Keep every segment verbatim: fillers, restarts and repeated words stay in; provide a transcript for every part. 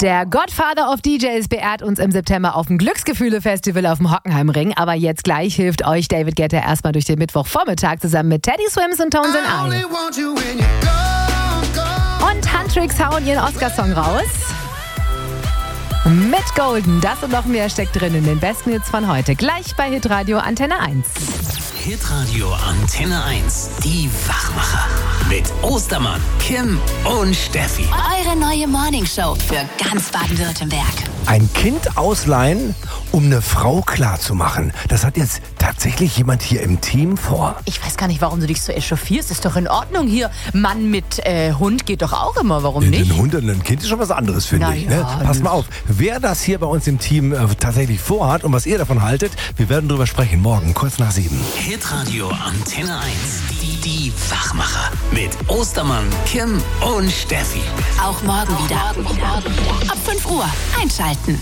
Der Godfather of D Js beehrt uns im September auf dem Glücksgefühle-Festival auf dem Hockenheimring. Aber jetzt gleich hilft euch David Guetta erstmal durch den Mittwochvormittag zusammen mit Teddy Swims und Tones and I. Und Huntrix hauen ihren Oscar-Song raus. Mit Golden, das und noch mehr steckt drin in den besten Hits von heute. Gleich bei Hitradio Antenne eins. Hitradio Antenne eins, die Wachmacher. Mit Ostermann, Kim und Steffi. Eure neue Morningshow für ganz Baden-Württemberg. Ein Kind ausleihen, um eine Frau klarzumachen. Das hat jetzt tatsächlich jemand hier im Team vor. Ich weiß gar nicht, warum du dich so echauffierst. Ist doch in Ordnung hier. Mann mit äh, Hund geht doch auch immer. Warum nicht? Ein Hund und ein Kind ist schon was anderes, finde Na ich. ja, Ne? Pass mal auf, wer das hier bei uns im Team äh, tatsächlich vorhat und was ihr davon haltet, wir werden drüber sprechen. Morgen, kurz nach sieben. Hitradio Antenne eins, die, die Wachmacher. Mit Ostermann, Kim und Steffi. Auch morgen wieder. Ab fünf Uhr einschalten.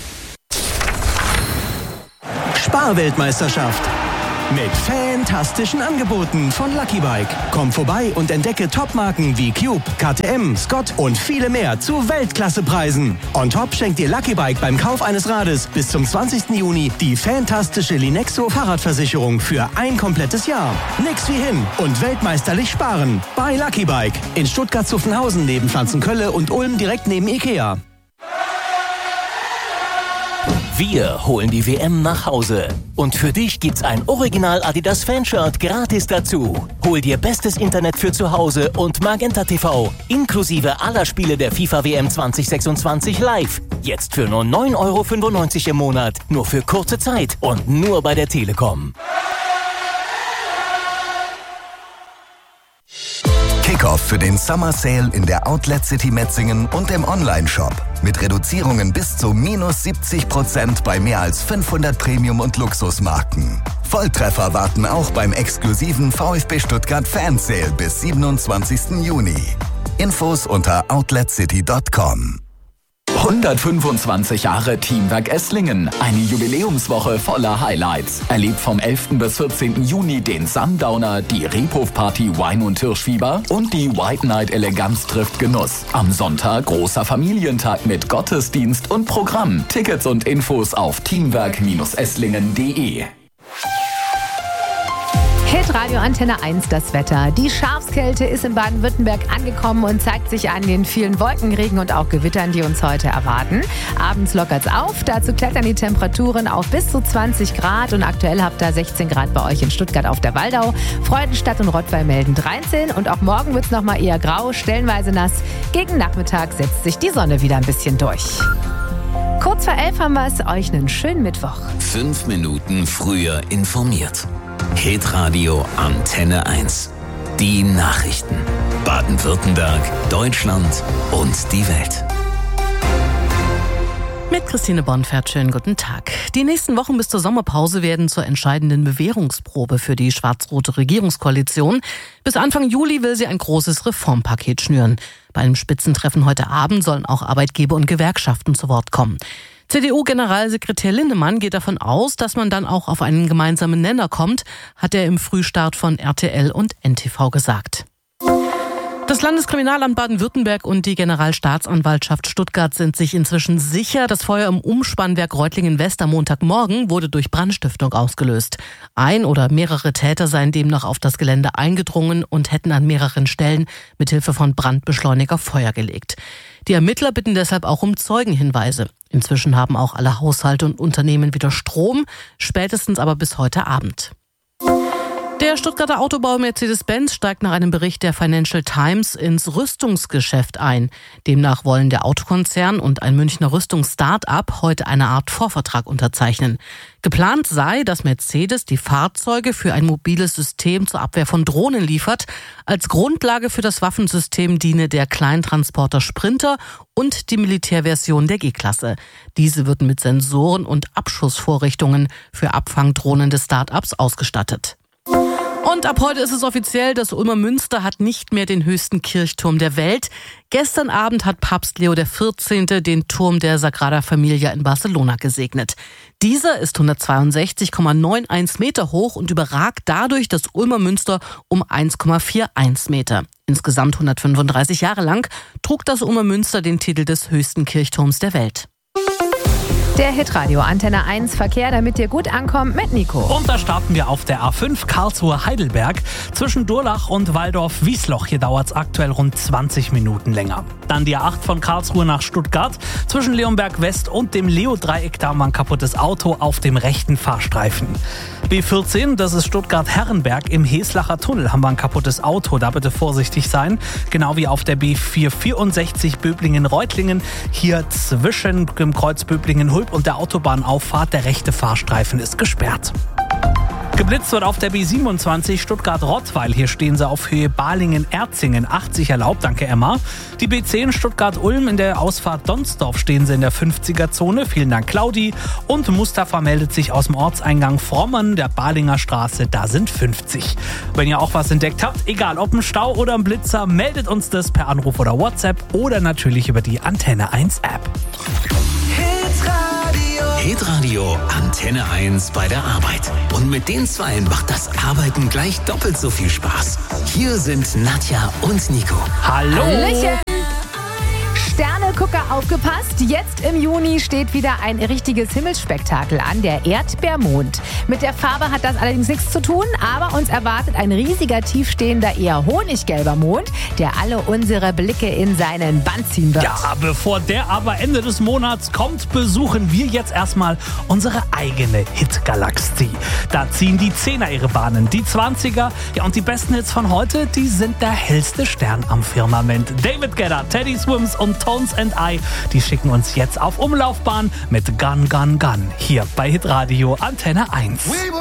Sparweltmeisterschaft. Mit fantastischen Angeboten von Lucky Bike. Komm vorbei und entdecke Topmarken wie Cube, K T M, Scott und viele mehr zu Weltklassepreisen. On top schenkt dir Lucky Bike beim Kauf eines Rades bis zum zwanzigsten Juni die fantastische Linexo Fahrradversicherung für ein komplettes Jahr. Nix wie hin und weltmeisterlich sparen. Bei Lucky Bike in Stuttgart-Zuffenhausen neben Pflanzenkölle und Ulm direkt neben Ikea. Wir holen die W M nach Hause. Und für dich gibt's ein Original Adidas Fanshirt gratis dazu. Hol dir bestes Internet für zu Hause und Magenta T V. Inklusive aller Spiele der FIFA W M zwanzig sechsundzwanzig live. Jetzt für nur neun Euro fünfundneunzig im Monat. Nur für kurze Zeit und nur bei der Telekom. Kickoff für den Summer Sale in der Outlet City Metzingen und im Online-Shop. Mit Reduzierungen bis zu minus siebzig Prozent bei mehr als fünfhundert Premium- und Luxusmarken. Volltreffer warten auch beim exklusiven VfB Stuttgart Fan Sale bis siebenundzwanzigsten Juni. Infos unter outlet city punkt com. hundertfünfundzwanzig Jahre Teamwerk Esslingen. Eine Jubiläumswoche voller Highlights. Erlebt vom elften bis vierzehnten Juni den Sundowner, die Rebhof-Party Wein- und Hirschfieber und die White Night Eleganz trifft Genuss. Am Sonntag großer Familientag mit Gottesdienst und Programm. Tickets und Infos auf teamwerk esslingen punkt de. Hitradio Antenne eins, das Wetter. Die Schafskälte ist in Baden-Württemberg angekommen und zeigt sich an den vielen Wolkenregen und auch Gewittern, die uns heute erwarten. Abends lockert's auf, dazu klettern die Temperaturen auf bis zu zwanzig Grad und aktuell habt ihr sechzehn Grad bei euch in Stuttgart auf der Waldau. Freudenstadt und Rottweil melden dreizehn und auch morgen wird's noch mal eher grau, stellenweise nass. Gegen Nachmittag setzt sich die Sonne wieder ein bisschen durch. Kurz vor elf haben wir's, euch einen schönen Mittwoch. Fünf Minuten früher informiert. Hitradio Antenne eins. Die Nachrichten. Baden-Württemberg, Deutschland und die Welt. Mit Christine Bonfert, schönen guten Tag. Die nächsten Wochen bis zur Sommerpause werden zur entscheidenden Bewährungsprobe für die schwarz-rote Regierungskoalition. Bis Anfang Juli will sie ein großes Reformpaket schnüren. Bei einem Spitzentreffen heute Abend sollen auch Arbeitgeber und Gewerkschaften zu Wort kommen. C D U-Generalsekretär Linnemann geht davon aus, dass man dann auch auf einen gemeinsamen Nenner kommt, hat er im Frühstart von R T L und N T V gesagt. Das Landeskriminalamt Baden-Württemberg und die Generalstaatsanwaltschaft Stuttgart sind sich inzwischen sicher, das Feuer im Umspannwerk Reutlingen-West am Montagmorgen wurde durch Brandstiftung ausgelöst. Ein oder mehrere Täter seien demnach auf das Gelände eingedrungen und hätten an mehreren Stellen mithilfe von Brandbeschleuniger Feuer gelegt. Die Ermittler bitten deshalb auch um Zeugenhinweise. Inzwischen haben auch alle Haushalte und Unternehmen wieder Strom, spätestens aber bis heute Abend. Der Stuttgarter Autobauer Mercedes-Benz steigt nach einem Bericht der Financial Times ins Rüstungsgeschäft ein. Demnach wollen der Autokonzern und ein Münchner Rüstungs-Start-up heute eine Art Vorvertrag unterzeichnen. Geplant sei, dass Mercedes die Fahrzeuge für ein mobiles System zur Abwehr von Drohnen liefert. Als Grundlage für das Waffensystem diene der Kleintransporter Sprinter und die Militärversion der G-Klasse. Diese wird mit Sensoren und Abschussvorrichtungen für Abfangdrohnen des Start-ups ausgestattet. Und ab heute ist es offiziell, das Ulmer Münster hat nicht mehr den höchsten Kirchturm der Welt. Gestern Abend hat Papst Leo der vierzehnte den Turm der Sagrada Familia in Barcelona gesegnet. Dieser ist hundertzweiundsechzig Komma einundneunzig Meter hoch und überragt dadurch das Ulmer Münster um eins Komma einundvierzig Meter. Insgesamt hundertfünfunddreißig Jahre lang trug das Ulmer Münster den Titel des höchsten Kirchturms der Welt. Der Hitradio Antenne eins Verkehr, damit ihr gut ankommt mit Nico. Und da starten wir auf der A fünf Karlsruhe-Heidelberg. Zwischen Durlach und Waldorf-Wiesloch. Hier dauert es aktuell rund zwanzig Minuten länger. Dann die A acht von Karlsruhe nach Stuttgart. Zwischen Leonberg West und dem Leo-Dreieck, da war ein kaputtes Auto auf dem rechten Fahrstreifen. B vierzehn, das ist Stuttgart-Herrenberg. Im Heslacher Tunnel haben wir ein kaputtes Auto. Da bitte vorsichtig sein. Genau wie auf der B vierhundertvierundsechzig Böblingen-Reutlingen. Hier zwischen dem Kreuz Böblingen-Hulp und der Autobahnauffahrt, der rechte Fahrstreifen ist gesperrt. Geblitzt wird auf der B siebenundzwanzig Stuttgart-Rottweil. Hier stehen sie auf Höhe Balingen-Erzingen. achtzig erlaubt, danke Emma. Die B zehn Stuttgart-Ulm in der Ausfahrt Donsdorf stehen sie in der fünfziger-Zone. Vielen Dank, Claudi. Und Mustafa meldet sich aus dem Ortseingang Frommern, der Balinger Straße. Da sind fünfzig. Wenn ihr auch was entdeckt habt, egal ob ein Stau oder ein Blitzer, meldet uns das per Anruf oder WhatsApp oder natürlich über die Antenne eins App. Hitradio Antenne eins bei der Arbeit. Und mit den Zweien macht das Arbeiten gleich doppelt so viel Spaß. Hier sind Nadja und Nico. Hallo! Hallöchen. Sternegucker, aufgepasst! Jetzt im Juni steht wieder ein richtiges Himmelsspektakel an, der Erdbeermond. Mit der Farbe hat das allerdings nichts zu tun, aber uns erwartet ein riesiger, tiefstehender, eher honiggelber Mond, der alle unsere Blicke in seinen Bann ziehen wird. Ja, bevor der aber Ende des Monats kommt, besuchen wir jetzt erstmal unsere eigene Hitgalaxie. Da ziehen die Zehner ihre Bahnen, die Zwanziger. Ja, und die besten Hits von heute, die sind der hellste Stern am Firmament. David Guetta, Teddy Swims und Tones and I, die schicken uns jetzt auf Umlaufbahn mit Gun, Gun, Gun. Hier bei Hitradio Antenne eins.